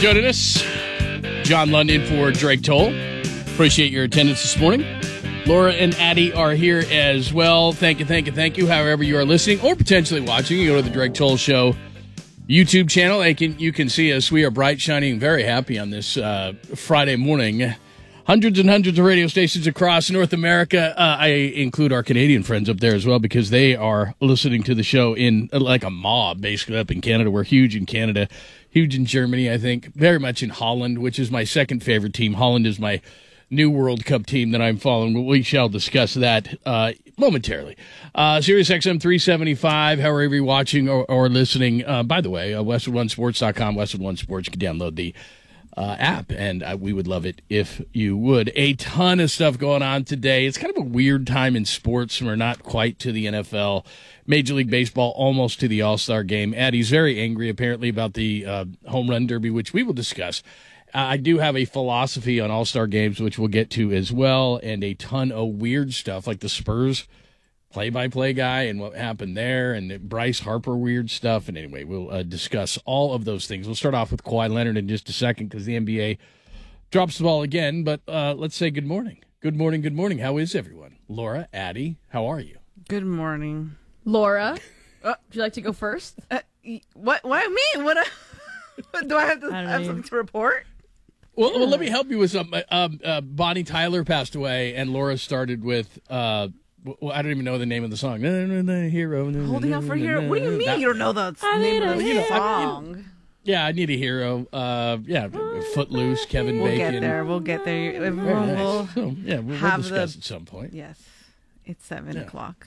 Joining us, John London for Drake Toll. Appreciate your attendance this morning. Laura and Addie are here as well. Thank you. However you are listening or potentially watching, you go to the Drake Toll Show YouTube channel. You can see us. We are bright, shining, very happy on this Friday morning. Hundreds and hundreds of radio stations across North America. I include our Canadian friends up there as well because they are listening to the show in like a mob, basically, up in Canada. We're huge in Canada, huge in Germany, I think, very much in Holland, which is my second favorite team. Holland is my new World Cup team that I'm following. We shall discuss that momentarily. Sirius XM 375, however you're watching or listening. By the way, Westwood1Sports.com, Westwood One Sports, you can download the app, and we would love it if you would. A ton of stuff going on today. It's kind of a weird time in sports. We're not quite to the NFL. Major League Baseball almost to the All-Star game. Addie's very angry, apparently, about the home run derby, which we will discuss. I do have a philosophy on All-Star games, which we'll get to as well, and a ton of weird stuff, like the Spurs play-by-play guy and what happened there, and Bryce Harper weird stuff. And anyway, we'll discuss all of those things. We'll start off with Kawhi Leonard in just a second because the NBA drops the ball again. But let's say good morning. Good morning. How is everyone? Laura, Addie, how are you? Good morning. Laura, would you like to go first? What me? What do I have to have something to report? Well, let me help you with something. Bonnie Tyler passed away, and Laura started with, I don't even know the name of the song. Hero. Holding out for a hero. What do you mean you don't know the name of the song? Yeah, I need a hero. Footloose, Kevin Bacon. We'll get there. Everyone will we'll discuss at some point. Yes, it's 7 o'clock.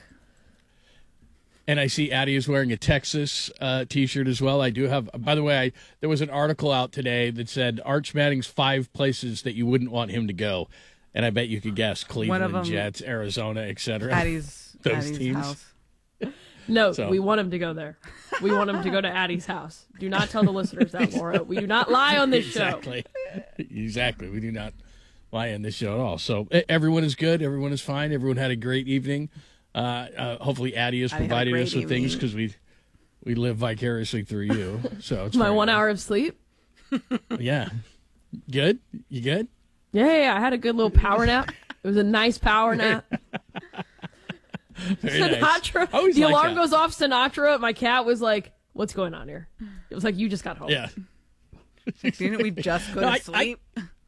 And I see Addie is wearing a Texas T-shirt as well. I do have, by the way, there was an article out today that said Arch Manning's 5 places that you wouldn't want him to go. And I bet you could guess Cleveland, Jets, Arizona, etc. Addie's teams. House. No, we want him to go there. We want him to go to Addie's house. Do not tell the listeners that, Laura. We do not lie on this show. Exactly. We do not lie on this show at all. So everyone is good. Everyone is fine. Everyone had a great evening. Hopefully Addie has provided us with things because we live vicariously through you. So it's my 1 hour of sleep. Yeah. Good? You good? Yeah. I had a good little power nap. It was a nice power nap. Sinatra. Nice. The alarm goes off. Sinatra. My cat was like, "What's going on here?" It was like, "You just got home." Yeah. Didn't we just go to sleep?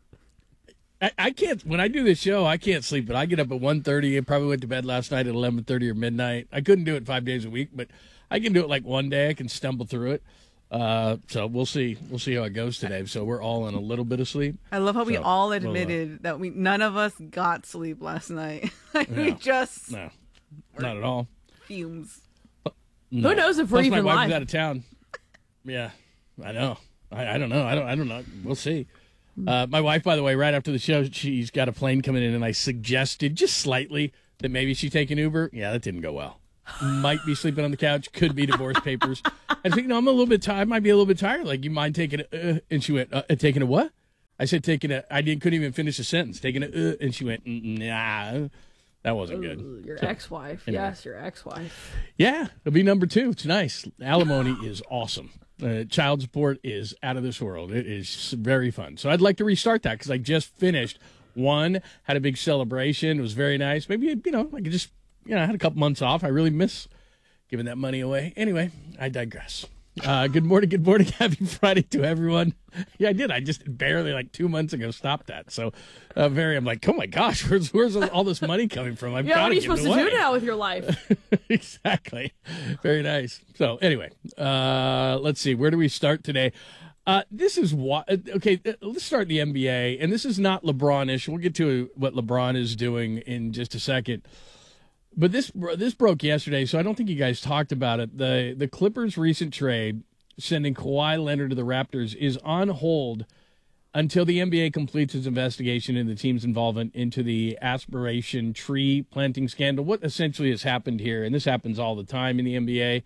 I can't, when I do this show, I can't sleep, but I get up at 1:30 and probably went to bed last night at 11:30 or midnight. I couldn't do it 5 days a week, but I can do it like one day. I can stumble through it. So we'll see. We'll see how it goes today. So we're all in a little bit of sleep. I love how we all admitted that none of us got sleep last night. We just... No, not at all. Fumes. No. Who knows if we're even my wife live? is out of town. Yeah, I know. I don't know. I don't know. We'll see. My wife, by the way, right after the show, she's got a plane coming in, and I suggested just slightly that maybe she take an Uber. Yeah, that didn't go well. Might be sleeping on the couch. Could be divorce papers. I think, no, I'm a little bit tired. I might be a little bit tired. Like, you mind taking a, and she went, taking a what? I said, couldn't even finish a sentence. Taking a, and she went, nah, that wasn't good. Your ex-wife. Anyway. Yes, your ex-wife. Yeah, it'll be number 2. It's nice. Alimony is awesome. Child support is out of this world. It is very fun. So I'd like to restart that because I just finished one, had a big celebration. It was very nice. Maybe, I could just, I had a couple months off. I really miss giving that money away. Anyway, I digress. Good morning. Happy Friday to everyone. Yeah, I did. I just barely 2 months ago stopped that. So I'm like, oh my gosh, where's all this money coming from? What are you supposed to do now with your life? Exactly. Very nice. So anyway, let's see. Where do we start today? This is okay. Let's start the NBA, and this is not LeBron-ish. We'll get to what LeBron is doing in just a second. But this broke yesterday, so I don't think you guys talked about it. The Clippers' recent trade, sending Kawhi Leonard to the Raptors, is on hold until the NBA completes its investigation into the team's involvement into the aspiration tree planting scandal. What essentially has happened here, and this happens all the time in the NBA,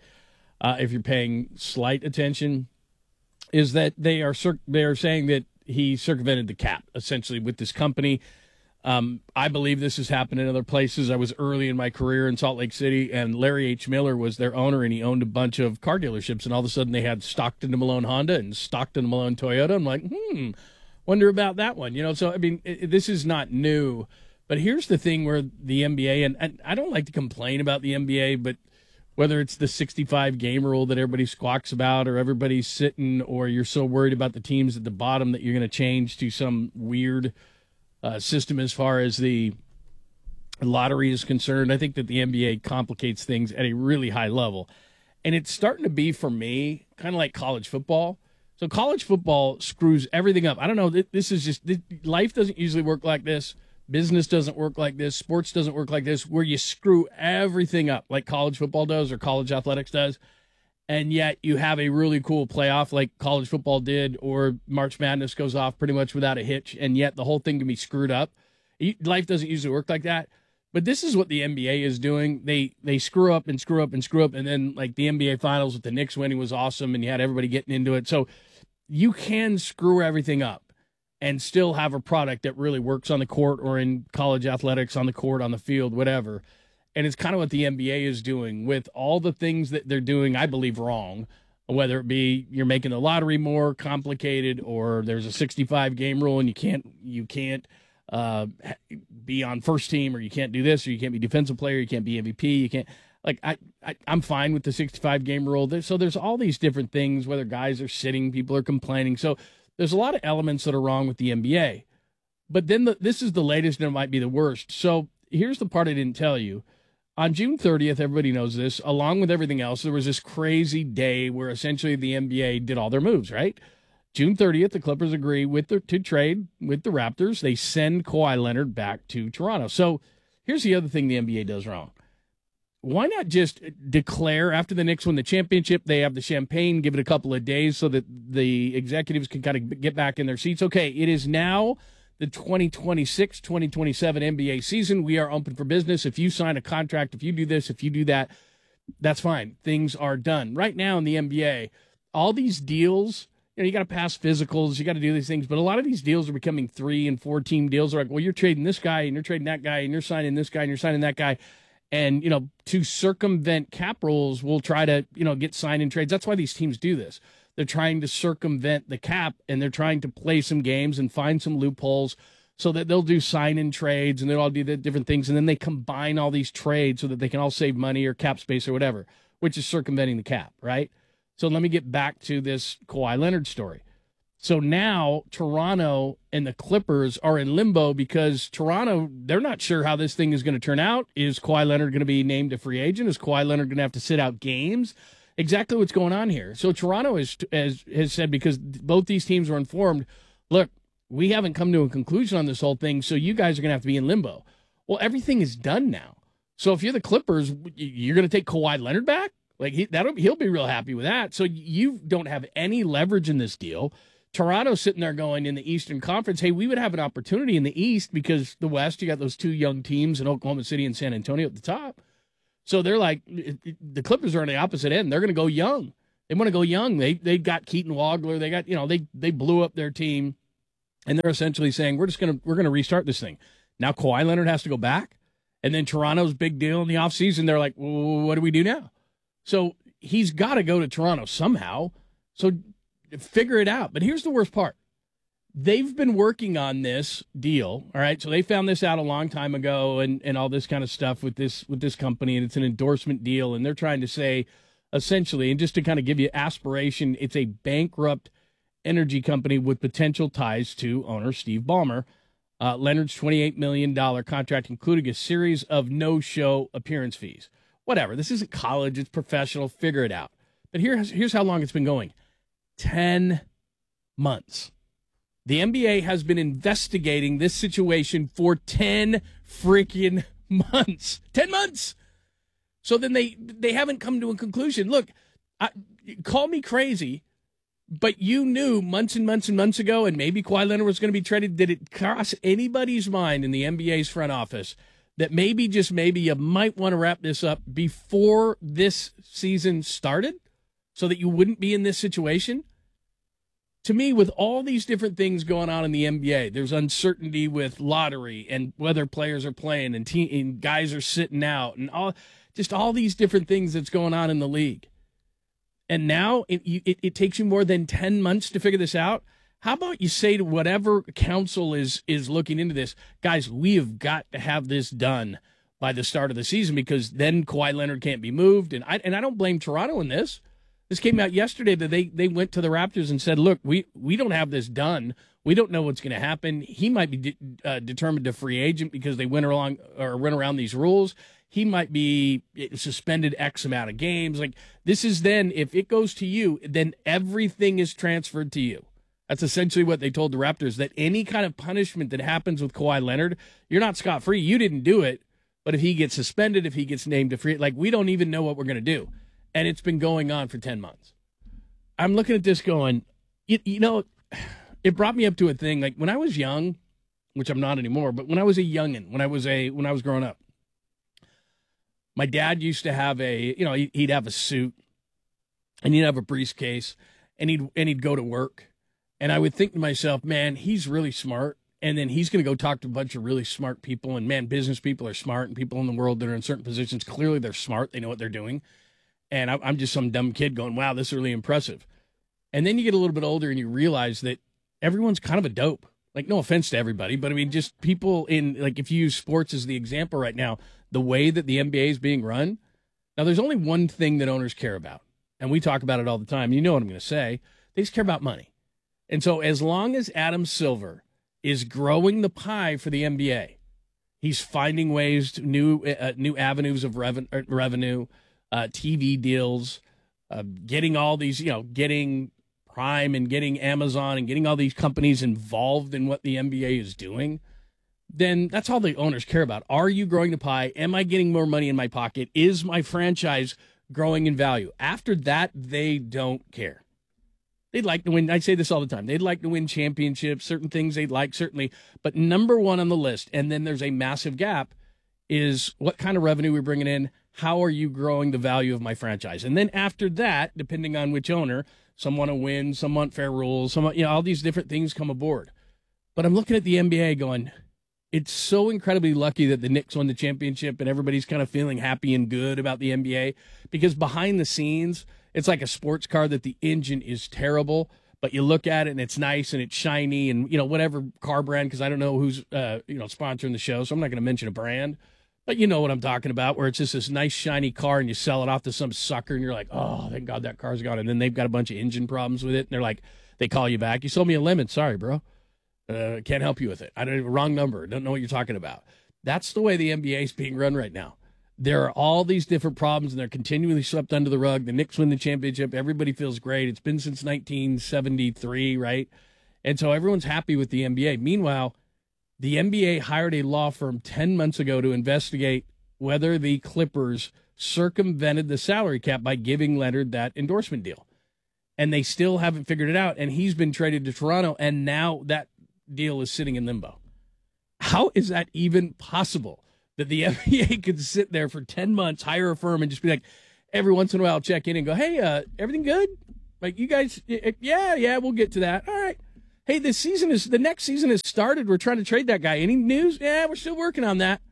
if you're paying slight attention, is that they are saying that he circumvented the cap, essentially, with this company. I believe this has happened in other places. I was early in my career in Salt Lake City, and Larry H. Miller was their owner, and he owned a bunch of car dealerships, and all of a sudden they had Stockton to Malone Honda and Stockton to Malone Toyota. I'm like, wonder about that one. So, I mean, this is not new. But here's the thing where the NBA, and I don't like to complain about the NBA, but whether it's the 65-game rule that everybody squawks about, or everybody's sitting, or you're so worried about the teams at the bottom that you're going to change to some weird system as far as the lottery is concerned, I think that the NBA complicates things at a really high level. And it's starting to be, for me, kind of like college football. So college football screws everything up. I don't know. This is just – life doesn't usually work like this. Business doesn't work like this. Sports doesn't work like this, where you screw everything up like college football does or college athletics does. And yet you have a really cool playoff like college football did, or March Madness goes off pretty much without a hitch, and yet the whole thing can be screwed up. Life doesn't usually work like that. But this is what the NBA is doing. They screw up and screw up and screw up, and then like the NBA Finals with the Knicks winning was awesome, and you had everybody getting into it. So you can screw everything up and still have a product that really works on the court or in college athletics, on the court, on the field, whatever. And it's kind of what the NBA is doing with all the things that they're doing, I believe, wrong, whether it be you're making the lottery more complicated, or there's a 65-game rule and you can't be on first team, or you can't do this, or you can't be defensive player, you can't be MVP, you can't. Like, I'm fine with the 65-game rule. So there's all these different things, whether guys are sitting, people are complaining. So there's a lot of elements that are wrong with the NBA. But then this is the latest, and it might be the worst. So here's the part I didn't tell you. On June 30th, everybody knows this, along with everything else, there was this crazy day where essentially the NBA did all their moves, right? June 30th, the Clippers agree to trade with the Raptors. They send Kawhi Leonard back to Toronto. So here's the other thing the NBA does wrong. Why not just declare after the Knicks win the championship, they have the champagne, give it a couple of days so that the executives can kind of get back in their seats? Okay, it is now the 2026-2027 NBA season. We are open for business. If you sign a contract, if you do this, if you do that, that's fine. Things are done. Right now in the NBA, all these deals, you got to pass physicals, you got to do these things, but a lot of these deals are becoming 3- and 4-team deals. They're like, well, you're trading this guy, and you're trading that guy, and you're signing this guy, and you're signing that guy. And, to circumvent cap rules, we'll try to, get sign-in trades. That's why these teams do this. They're trying to circumvent the cap, and they're trying to play some games and find some loopholes so that they'll do sign-in trades, and they'll all do the different things, and then they combine all these trades so that they can all save money or cap space or whatever, which is circumventing the cap, right? So let me get back to this Kawhi Leonard story. So now Toronto and the Clippers are in limbo because Toronto, they're not sure how this thing is going to turn out. Is Kawhi Leonard going to be named a free agent? Is Kawhi Leonard going to have to sit out games? Exactly what's going on here. So Toronto has said, because both these teams were informed, look, we haven't come to a conclusion on this whole thing, so you guys are going to have to be in limbo. Well, everything is done now. So if you're the Clippers, you're going to take Kawhi Leonard back? Like he'll be real happy with that. So you don't have any leverage in this deal. Toronto's sitting there going in the Eastern Conference, hey, we would have an opportunity in the East because the West, you got those two young teams in Oklahoma City and San Antonio at the top. So they're like, the Clippers are on the opposite end. They're going to go young. They want to go young. They got Keaton Wagler. They got, they blew up their team, and they're essentially saying we're going to restart this thing. Now Kawhi Leonard has to go back, and then Toronto's big deal in the offseason. They're like, well, what do we do now? So he's got to go to Toronto somehow. So figure it out. But here's the worst part. They've been working on this deal, all right? So they found this out a long time ago and all this kind of stuff with this company, and it's an endorsement deal, and they're trying to say, essentially, and just to kind of give you aspiration, it's a bankrupt energy company with potential ties to owner Steve Ballmer. Leonard's $28 million contract, including a series of no-show appearance fees. Whatever. This isn't college. It's professional. Figure it out. But here's how long it's been going. 10 months. The NBA has been investigating this situation for 10 freaking months. 10 months. So then they haven't come to a conclusion. Look, call me crazy, but you knew months and months and months ago, and maybe Kawhi Leonard was going to be traded. Did it cross anybody's mind in the NBA's front office that maybe, just maybe, you might want to wrap this up before this season started so that you wouldn't be in this situation? to me, with all these different things going on in the NBA, there's uncertainty with lottery and whether players are playing and guys are sitting out and all these different things that's going on in the league. And now it takes you more than 10 months to figure this out. How about you say to whatever council is looking into this, guys, we have got to have this done by the start of the season, because then Kawhi Leonard can't be moved. And I don't blame Toronto in this. This came out yesterday that they went to the Raptors and said, look, we don't have this done. We don't know what's going to happen. He might be determined a free agent because they went around these rules. He might be suspended X amount of games. Like, this is then, if it goes to you, then everything is transferred to you. That's essentially what they told the Raptors, that any kind of punishment that happens with Kawhi Leonard, you're not scot-free. You didn't do it. But if he gets suspended, if he gets named a free, like, we don't even know what we're going to do. And it's been going on for 10 months. I'm looking at this going, it brought me up to a thing. Like, when I was young, which I'm not anymore, but when I was a youngin', when I was growing up, my dad used to have he'd have a suit and he'd have a briefcase and he'd go to work. And I would think to myself, man, he's really smart. And then he's going to go talk to a bunch of really smart people. And, man, business people are smart, and people in the world that are in certain positions, clearly they're smart. They know what they're doing. And I'm just some dumb kid going, wow, this is really impressive. And then you get a little bit older and you realize that everyone's kind of a dope. Like, no offense to everybody, but, I mean, just people if you use sports as the example right now, the way that the NBA is being run. Now, there's only one thing that owners care about, and we talk about it all the time. You know what I'm going to say. They just care about money. And so as long as Adam Silver is growing the pie for the NBA, he's finding ways to new avenues of revenue, TV deals, getting all these, getting Prime and getting Amazon and getting all these companies involved in what the NBA is doing, then that's all the owners care about. Are you growing the pie? Am I getting more money in my pocket? Is my franchise growing in value? After that, they don't care. They'd like to win. I say this all the time. They'd like to win championships, certain things they'd like, certainly. But number one on the list, and then there's a massive gap, is what kind of revenue we're bringing in. How are you growing the value of my franchise? And then after that, depending on which owner, some want to win, some want fair rules, some, all these different things come aboard. But I'm looking at the NBA going, it's so incredibly lucky that the Knicks won the championship and everybody's kind of feeling happy and good about the NBA, because behind the scenes, it's like a sports car that the engine is terrible, but you look at it and it's nice and it's shiny and, whatever car brand, because I don't know who's, sponsoring the show, so I'm not going to mention a brand, but you know what I'm talking about, where it's just this nice shiny car and you sell it off to some sucker and you're like, oh, thank God that car's gone. And then they've got a bunch of engine problems with it. And they're like, they call you back. You sold me a lemon. Sorry, bro. Can't help you with it. Wrong number. Don't know what you're talking about. That's the way the NBA is being run right now. There are all these different problems, and they're continually swept under the rug. The Knicks win the championship. Everybody feels great. It's been since 1973, right? And so everyone's happy with the NBA. Meanwhile, the NBA hired a law firm 10 months ago to investigate whether the Clippers circumvented the salary cap by giving Leonard that endorsement deal. And they still haven't figured it out, and he's been traded to Toronto, and now that deal is sitting in limbo. How is that even possible? That the NBA could sit there for 10 months, hire a firm, and just be like, every once in a while, check in and go, hey, everything good? Like, you guys, yeah, we'll get to that. All right. Hey, the next season has started. We're trying to trade that guy. Any news? Yeah, we're still working on that.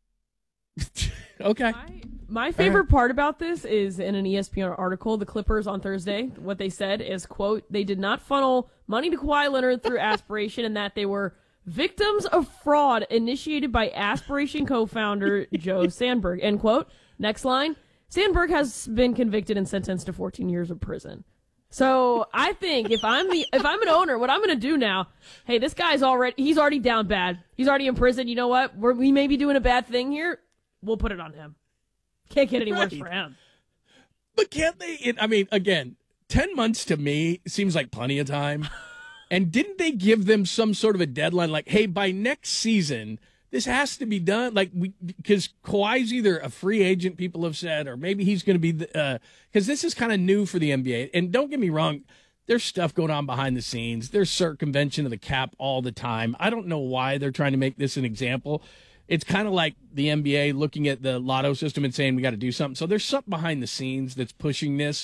Okay. My favorite part about this is in an ESPN article, the Clippers on Thursday, what they said is, quote, they did not funnel money to Kawhi Leonard through aspiration, and that they were victims of fraud initiated by Aspiration co-founder Joe Sandberg, end quote. Next line, Sandberg has been convicted and sentenced to 14 years of prison. So I think if I'm an owner, what I'm going to do now, hey, this guy's he's already down bad. He's already in prison. You know what? We may be doing a bad thing here. We'll put it on him. Can't get any worse for him. But can't they? I mean, again, 10 months to me seems like plenty of time. And didn't they give them some sort of a deadline? Like, hey, by next season, this has to be done. Like, because Kawhi's either a free agent, people have said, or maybe he's going to be, because this is kind of new for the NBA. And don't get me wrong, there's stuff going on behind the scenes. There's circumvention of the cap all the time. I don't know why they're trying to make this an example. It's kind of like the NBA looking at the lotto system and saying we got to do something. So there's something behind the scenes that's pushing this,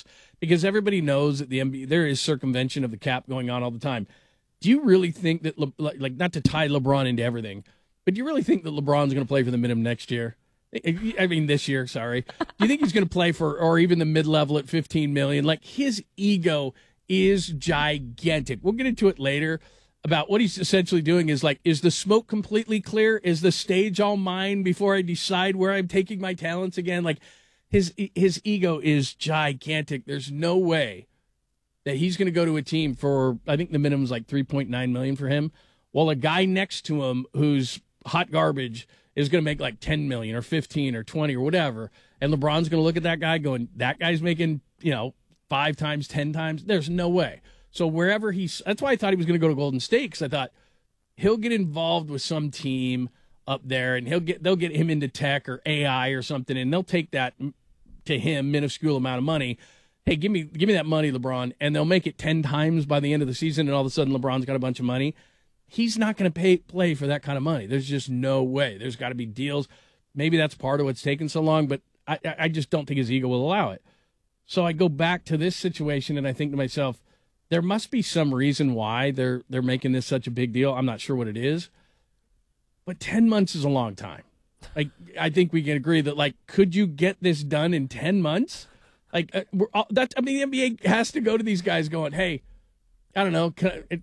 because everybody knows that the NBA, there is circumvention of the cap going on all the time. Do you really think that, like, not to tie LeBron into everything, but do you really think that LeBron's going to play for the minimum next year? I mean, this year, sorry. Do you think he's going to play for, or even the mid-level at $15 million? Like, his ego is gigantic. We'll get into it later about what he's essentially doing is like, is the smoke completely clear? Is the stage all mine before I decide where I'm taking my talents again? Like, his ego is gigantic. There's no way that he's going to go to a team for, I think the minimum is like $3.9 million for him, while a guy next to him who's hot garbage is going to make like $10 million or 15 or 20 or whatever. And LeBron's going to look at that guy going, that guy's making, 5 times, 10 times. There's no way. So wherever that's why I thought he was going to go to Golden State, because I thought he'll get involved with some team up there and they'll get him into tech or AI or something, and they'll take that to him minuscule amount of money. Hey, give me that money, LeBron, and they'll make it 10 times by the end of the season, and all of a sudden LeBron's got a bunch of money. He's not going to play for that kind of money. There's just no way. There's got to be deals. Maybe that's part of what's taken so long, but I just don't think his ego will allow it. So I go back to this situation, and I think to myself, there must be some reason why they're making this such a big deal. I'm not sure what it is, but 10 months is a long time. Like, I think we can agree that, like, could you get this done in 10 months? Like, the NBA has to go to these guys going, hey, I don't know,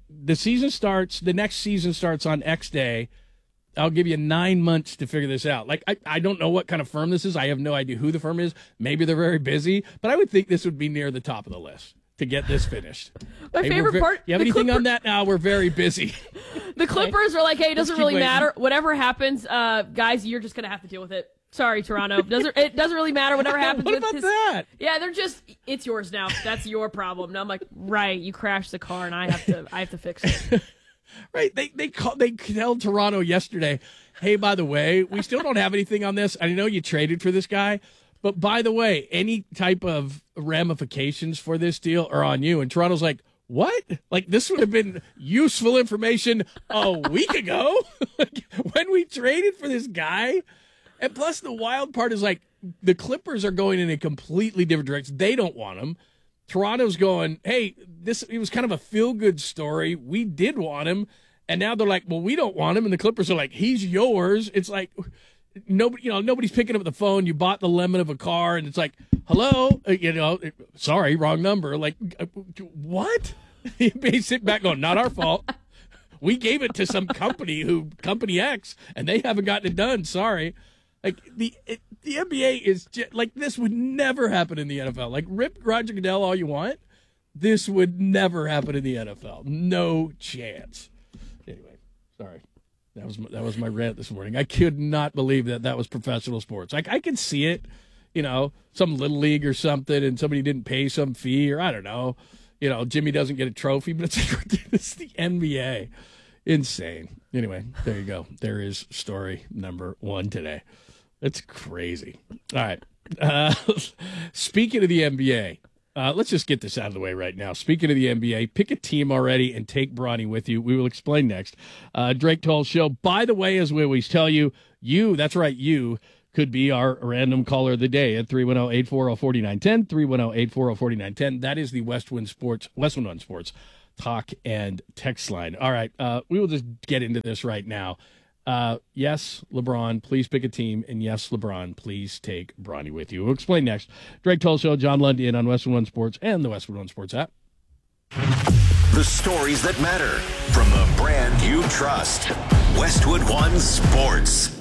the next season starts on X day. I'll give you 9 months to figure this out. Like, I don't know what kind of firm this is. I have no idea who the firm is. Maybe they're very busy, but I would think this would be near the top of the list to get this finished. My favorite part. You have anything on that now? We're very busy. The Clippers are like, hey, it doesn't really matter. Whatever happens, guys, you're just going to have to deal with it. Sorry, Toronto. It doesn't really matter. Whatever happens. What about that? Yeah, they're just, it's yours now. That's your problem. Now I'm like, right, you crashed the car and I have to fix it. Right. They tell Toronto yesterday, hey, by the way, we still don't have anything on this. I know you traded for this guy, but by the way, any type of ramifications for this deal are on you. And Toronto's like, what? Like, this would have been useful information a week ago when we traded for this guy. And plus, the wild part is, like, the Clippers are going in a completely different direction. They don't want him. Toronto's going, hey, it was kind of a feel-good story. We did want him. And now they're like, well, we don't want him. And the Clippers are like, he's yours. It's like, nobody's picking up the phone. You bought the lemon of a car, and it's like, hello, sorry, wrong number. Like, what? You sit back going, not our fault. We gave it to some company X, and they haven't gotten it done. Sorry. Like, the NBA is just, like, this would never happen in the NFL. Like, rip Roger Goodell all you want. This would never happen in the NFL. No chance. Anyway, sorry. That was my rant this morning. I could not believe that was professional sports. Like, I could see it, some little league or something, and somebody didn't pay some fee, or I don't know. Jimmy doesn't get a trophy, but it's the NBA. Insane. Anyway, there you go. There is story number 1 today. That's crazy. All right. Speaking of the NBA, let's just get this out of the way right now. Speaking of the NBA, pick a team already and take Bronny with you. We will explain next. Drake Toll Show. By the way, as we always tell you, that's right, you could be our random caller of the day at 310-840-4910, 310-840-4910. That is the Westwood One Sports talk and text line. All right, we will just get into this right now. Yes, LeBron, please pick a team, and yes, LeBron, please take Bronny with you. We'll explain next. Drake Toll Show, John Lundy on Westwood One Sports and the Westwood One Sports app. The stories that matter from the brand you trust. Westwood One Sports.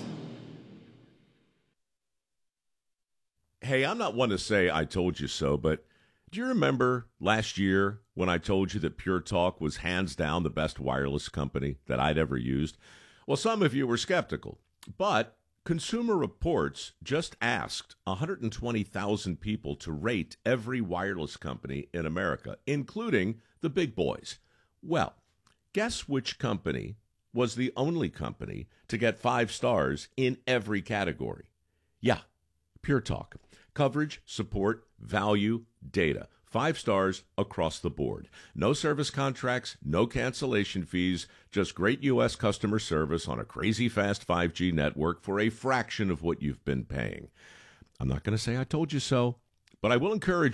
Hey, I'm not one to say I told you so, but do you remember last year when I told you that Pure Talk was hands down the best wireless company that I'd ever used? Well, some of you were skeptical, but Consumer Reports just asked 120,000 people to rate every wireless company in America, including the big boys. Well, guess which company was the only company to get 5 stars in every category? Yeah, Pure Talk. Coverage, support, value, data. 5 stars across the board. No service contracts, no cancellation fees, just great U.S. customer service on a crazy fast 5G network for a fraction of what you've been paying. I'm not going to say I told you so, but I will encourage you,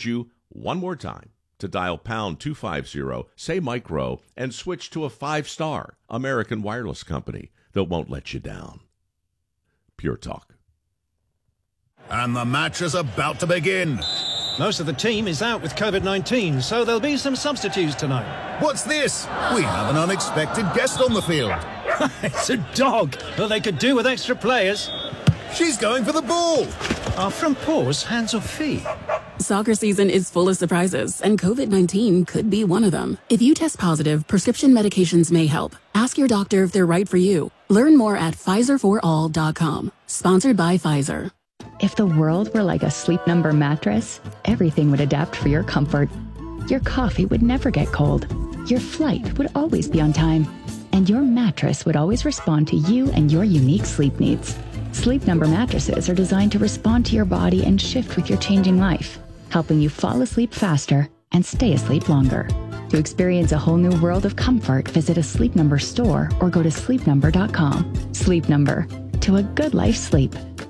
One more time. To dial pound 250, say Mike Rowe, and switch to a 5-star American wireless company that won't let you down. Pure Talk. And the match is about to begin. Most of the team is out with COVID-19, so there'll be some substitutes tonight. What's this? We have an unexpected guest on the field. It's a dog. Well, they could do with extra players. She's going for the ball. Are front paws hands or feet? Soccer season is full of surprises, and COVID-19 could be one of them. If you test positive, prescription medications may help. Ask your doctor if they're right for you. Learn more at PfizerForAll.com. Sponsored by Pfizer. If the world were like a Sleep Number mattress, everything would adapt for your comfort. Your coffee would never get cold. Your flight would always be on time. And your mattress would always respond to you and your unique sleep needs. Sleep Number mattresses are designed to respond to your body and shift with your changing life, helping you fall asleep faster and stay asleep longer. To experience a whole new world of comfort, visit a Sleep Number store or go to sleepnumber.com. Sleep Number. To a good life sleep.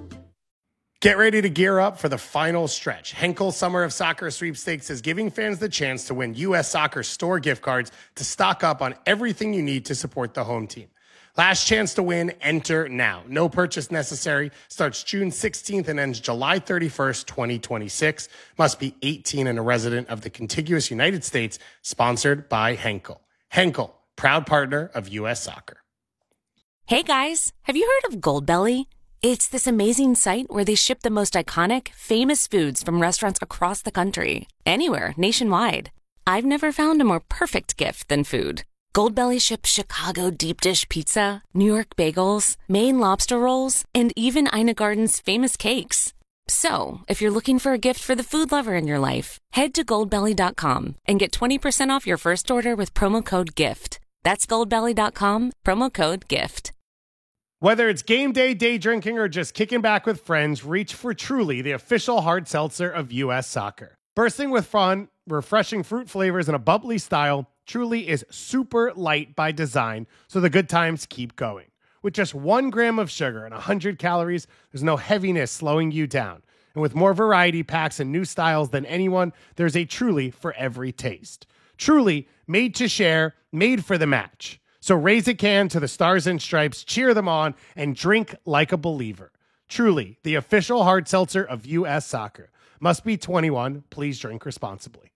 Get ready to gear up for the final stretch. Henkel Summer of Soccer Sweepstakes is giving fans the chance to win U.S. Soccer store gift cards to stock up on everything you need to support the home team. Last chance to win, enter now. No purchase necessary. Starts June 16th and ends July 31st, 2026. Must be 18 and a resident of the contiguous United States. Sponsored by Henkel. Henkel, proud partner of U.S. Soccer. Hey guys, have you heard of Goldbelly? It's this amazing site where they ship the most iconic, famous foods from restaurants across the country. Anywhere, nationwide. I've never found a more perfect gift than food. Goldbelly ships Chicago deep dish pizza, New York bagels, Maine lobster rolls, and even Ina Garden's famous cakes. So, if you're looking for a gift for the food lover in your life, head to goldbelly.com and get 20% off your first order with promo code GIFT. That's goldbelly.com, promo code GIFT. Whether it's game day, day drinking, or just kicking back with friends, reach for Truly, the official hard seltzer of U.S. Soccer. Bursting with fun, refreshing fruit flavors, and a bubbly style, Truly is super light by design, so the good times keep going. With just 1 gram of sugar and 100 calories, there's no heaviness slowing you down. And with more variety packs and new styles than anyone, there's a Truly for every taste. Truly, made to share, made for the match. So raise a can to the Stars and Stripes, cheer them on, and drink like a believer. Truly, the official hard seltzer of U.S. Soccer. Must be 21. Please drink responsibly.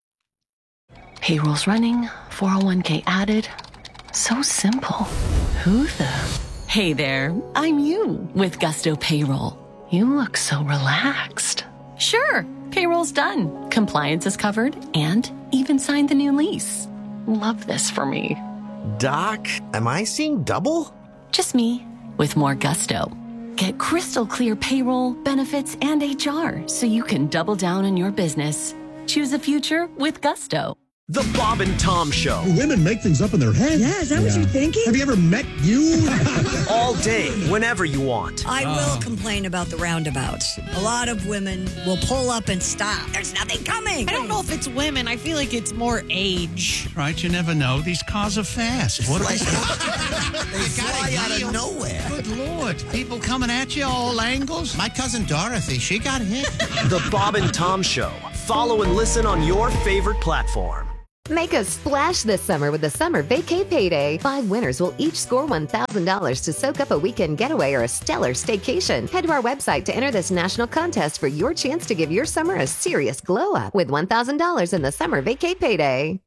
Payroll's running, 401k added. So simple. Who the? Hey there, I'm you with Gusto Payroll. You look so relaxed. Sure, payroll's done. Compliance is covered and even signed the new lease. Love this for me. Doc, am I seeing double? Just me, with more gusto. Get crystal clear payroll, benefits, and HR so you can double down on your business. Choose a future with Gusto. The Bob and Tom Show. Women make things up in their heads. Yeah, is that what you're thinking? Have you ever met you? All day, whenever you want. I will complain about the roundabouts. A lot of women will pull up and stop. There's nothing coming. I don't know if it's women. I feel like it's more age. Right, you never know. These cars are fast. What They fly out of nowhere. Good Lord. People coming at you all angles. My cousin Dorothy, she got hit. The Bob and Tom Show. Follow and listen on your favorite platform. Make a splash this summer with the Summer Vacay Payday. 5 winners will each score $1,000 to soak up a weekend getaway or a stellar staycation. Head to our website to enter this national contest for your chance to give your summer a serious glow up with $1,000 in the Summer Vacay Payday.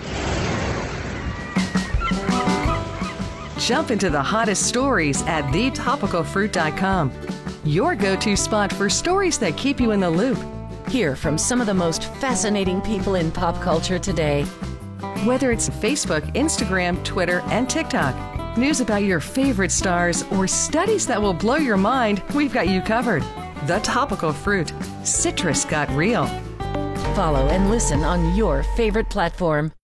Jump into the hottest stories at thetopicalfruit.com. Your go-to spot for stories that keep you in the loop. Hear from some of the most fascinating people in pop culture today. Whether it's Facebook, Instagram, Twitter, and TikTok, news about your favorite stars, or studies that will blow your mind, we've got you covered. The Topical Fruit. Citrus got real. Follow and listen on your favorite platform.